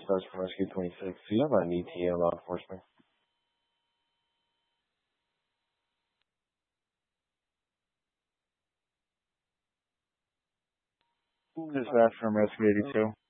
Search from Rescue 26. Do you have an ETA law enforcement? Dispatch from Rescue 82.